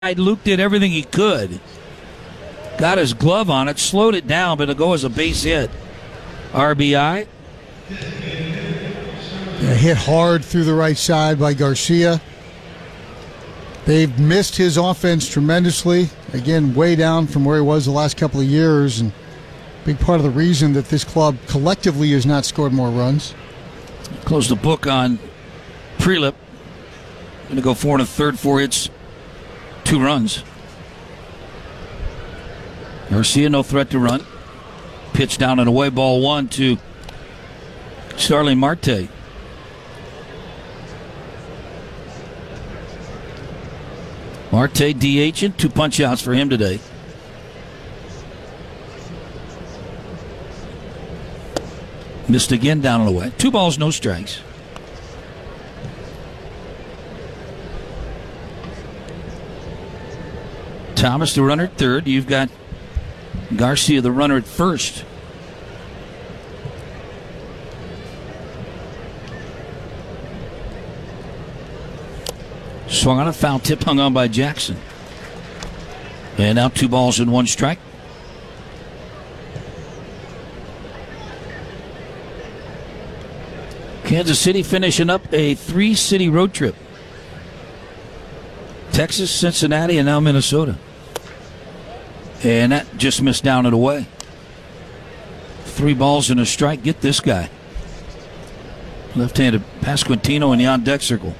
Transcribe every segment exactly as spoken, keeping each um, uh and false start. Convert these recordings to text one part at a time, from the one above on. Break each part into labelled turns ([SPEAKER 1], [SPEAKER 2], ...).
[SPEAKER 1] Luke did everything he could. Got his glove on it, slowed it down, but it'll go as a base hit. R B I.
[SPEAKER 2] Yeah, hit hard through the right side by Garcia. They've missed his offense tremendously. Again, way down from where he was the last couple of years, and a big part of the reason that this club collectively has not scored more runs.
[SPEAKER 1] Close the book on Prelip. Going to go four and a third, four hits, two runs. Garcia, no threat to run. Pitch down and away, ball one to Starling Marte. Marte DHing, two punch outs for him today. Missed again down and away. Two balls, no strikes. Thomas, the runner at third. You've got Garcia, the runner at first. Swung on a foul tip, hung on by Jackson. And now two balls and one strike. Kansas City finishing up a three-city road trip. Texas, Cincinnati, and now Minnesota. And that just missed down and away. Three balls and a strike. Get this guy. Left-handed Pasquantino in the on-deck circle.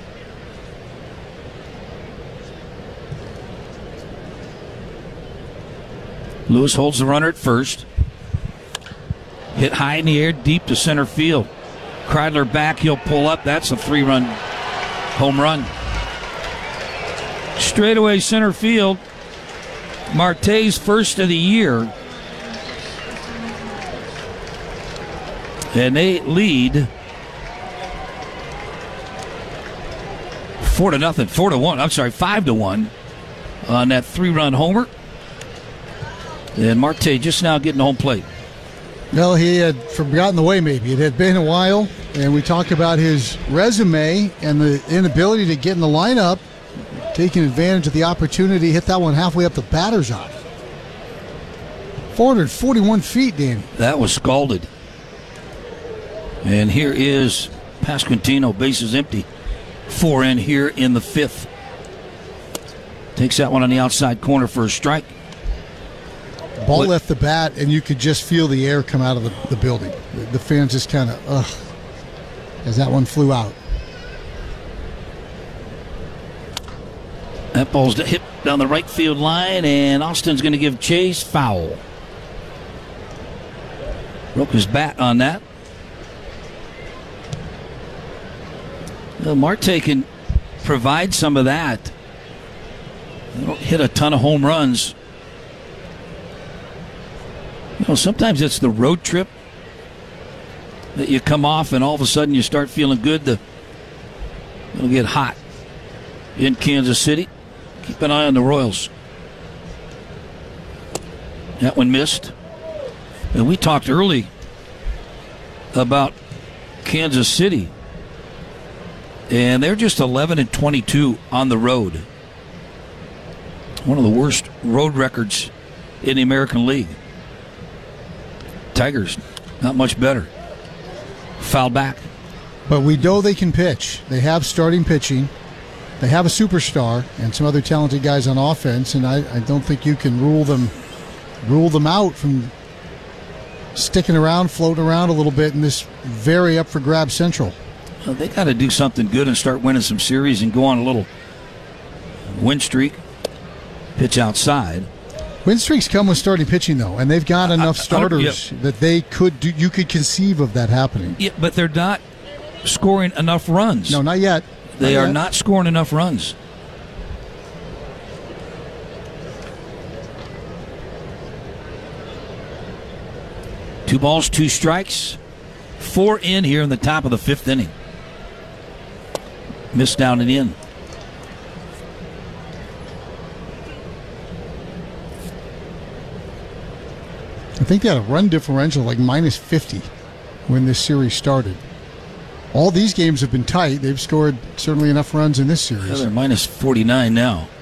[SPEAKER 1] Lewis holds the runner at first. Hit high in the air, deep to center field. Kreidler back, he'll pull up. That's a three-run home run. Straightaway center field. Marte's first of the year. And they lead four to nothing, four to one. I'm sorry, five to one on that three-run homer. And Marte just now getting home plate.
[SPEAKER 2] Well, he had forgotten the way maybe. It had been a while, and we talked about his resume and the inability to get in the lineup, taking advantage of the opportunity, hit that one halfway up the batter's eye. four hundred forty-one feet, Danny.
[SPEAKER 1] That was scalded. And here is Pasquantino, bases empty. Four in here in the fifth. Takes that one on the outside corner for a strike.
[SPEAKER 2] Ball
[SPEAKER 1] what?
[SPEAKER 2] left the bat, and you could just feel the air come out of the, the building. The, the fans just kind of, ugh, as that one flew out.
[SPEAKER 1] That ball's hit down the right field line, and Austin's going to give chase. Foul. Broke his bat on that. Well, Marte can provide some of that. They don't hit a ton of home runs. You know, sometimes it's the road trip that you come off and all of a sudden you start feeling good. The, it'll get hot in Kansas City. Keep an eye on the Royals. That one missed. And we talked early about Kansas City. And they're just eleven and twenty-two on the road. One of the worst road records in the American League. Tigers, not much better. Foul back.
[SPEAKER 2] But we know they can pitch. They have starting pitching. They have a superstar and some other talented guys on offense, and I, I don't think you can rule them rule them out from sticking around, floating around a little bit in this very up-for-grabs Central.
[SPEAKER 1] Well, they got to do something good and start winning some series and go on a little win streak. Pitch outside.
[SPEAKER 2] Win streaks come with starting pitching, though, and they've got enough starters
[SPEAKER 1] yep.
[SPEAKER 2] that they could do. You could conceive of that happening.
[SPEAKER 1] Yeah, but they're not scoring enough runs.
[SPEAKER 2] No, not yet.
[SPEAKER 1] They
[SPEAKER 2] not
[SPEAKER 1] are
[SPEAKER 2] yet.
[SPEAKER 1] not scoring enough runs. Two balls, two strikes. Four in here in the top of the fifth inning. Missed down and in.
[SPEAKER 2] I think they had a run differential like minus fifty when this series started. All these games have been tight. They've scored certainly enough runs in this series.
[SPEAKER 1] Yeah, they're minus forty-nine now.